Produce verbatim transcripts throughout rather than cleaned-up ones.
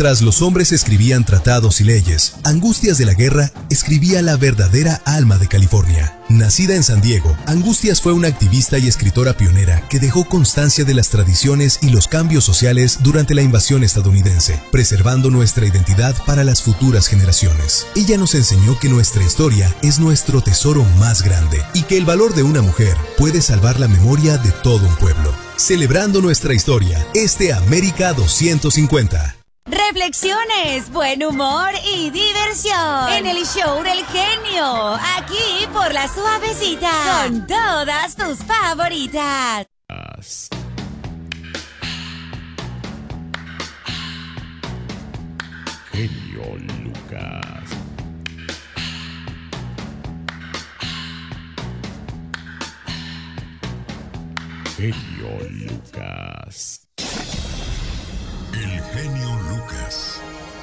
Mientras los hombres escribían tratados y leyes, Angustias de la Guerra escribía la verdadera alma de California. Nacida en San Diego, Angustias fue una activista y escritora pionera que dejó constancia de las tradiciones y los cambios sociales durante la invasión estadounidense, preservando nuestra identidad para las futuras generaciones. Ella nos enseñó que nuestra historia es nuestro tesoro más grande y que el valor de una mujer puede salvar la memoria de todo un pueblo. Celebrando nuestra historia, este América doscientos cincuenta. Reflexiones, buen humor y diversión en el show del genio, aquí por La Suavecita, con todas tus favoritas. Genio Lucas. Genio Lucas. El genio Lucas.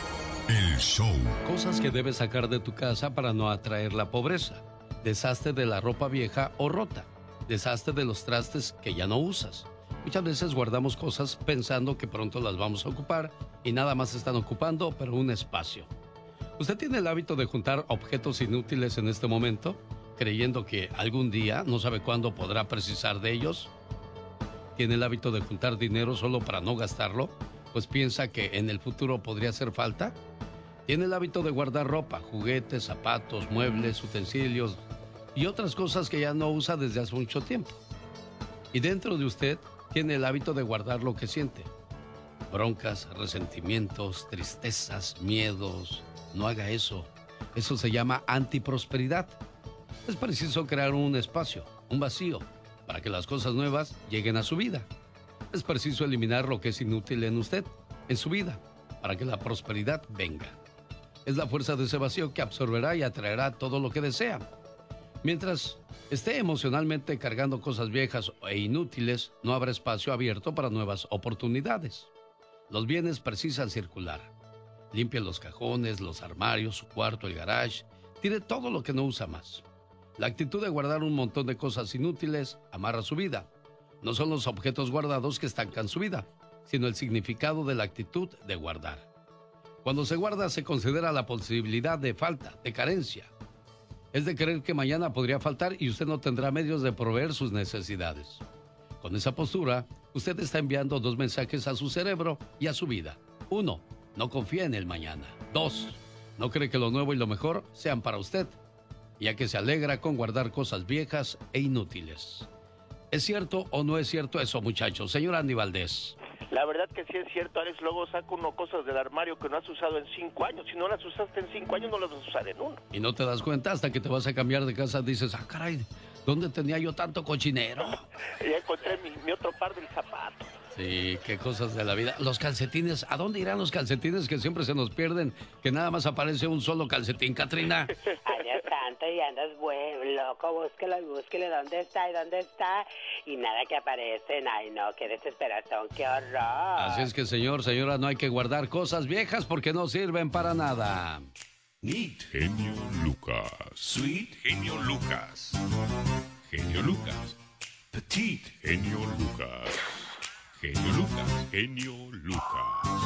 El show. Cosas que debes sacar de tu casa para no atraer la pobreza. Deshazte de la ropa vieja o rota. Deshazte de los trastes que ya no usas. Muchas veces guardamos cosas pensando que pronto las vamos a ocupar y nada más están ocupando, pero un espacio. ¿Usted tiene el hábito de juntar objetos inútiles en este momento, creyendo que algún día, no sabe cuándo, podrá precisar de ellos? ¿Tiene el hábito de juntar dinero solo para no gastarlo, pues piensa que en el futuro podría hacer falta? ¿Tiene el hábito de guardar ropa, juguetes, zapatos, muebles, utensilios y otras cosas que ya no usa desde hace mucho tiempo? Y dentro de usted tiene el hábito de guardar lo que siente. Broncas, resentimientos, tristezas, miedos. No haga eso. Eso se llama antiprosperidad. Es preciso crear un espacio, un vacío, para que las cosas nuevas lleguen a su vida. Es preciso eliminar lo que es inútil en usted, en su vida, para que la prosperidad venga. Es la fuerza de ese vacío que absorberá y atraerá todo lo que desea. Mientras esté emocionalmente cargando cosas viejas e inútiles, no habrá espacio abierto para nuevas oportunidades. Los bienes precisan circular. Limpie los cajones, los armarios, su cuarto, el garage. Tire todo lo que no usa más. La actitud de guardar un montón de cosas inútiles amarra su vida. No son los objetos guardados que estancan su vida, sino el significado de la actitud de guardar. Cuando se guarda, se considera la posibilidad de falta, de carencia. Es de creer que mañana podría faltar y usted no tendrá medios de proveer sus necesidades. Con esa postura, usted está enviando dos mensajes a su cerebro y a su vida. Uno, no confía en el mañana. Dos, no cree que lo nuevo y lo mejor sean para usted, ya que se alegra con guardar cosas viejas e inútiles. ¿Es cierto o no es cierto eso, muchachos? Señor Andy Valdés. La verdad que sí es cierto, Alex. Luego saca uno cosas del armario que no has usado en cinco años. Si no las usaste en cinco años, no las vas a usar en uno. Y no te das cuenta hasta que te vas a cambiar de casa. Dices, ah, caray, ¿dónde tenía yo tanto cochinero? Ya encontré mi, mi otro par del zapato. Sí, qué cosas de la vida. Los calcetines, ¿a dónde irán los calcetines que siempre se nos pierden? Que nada más aparece un solo calcetín, Katrina. Ay, Dios santo, y andas bueno, loco, búsquelo y búsquelo, ¿dónde está y dónde está? Y nada que aparecen. Ay, no, qué desesperación, qué horror. Así es que, señor, señora, no hay que guardar cosas viejas porque no sirven para nada. Neat Genio Lucas. Sweet Genio Lucas. Genio Lucas. Petit Genio Lucas. Genio Lucas. Genio Lucas.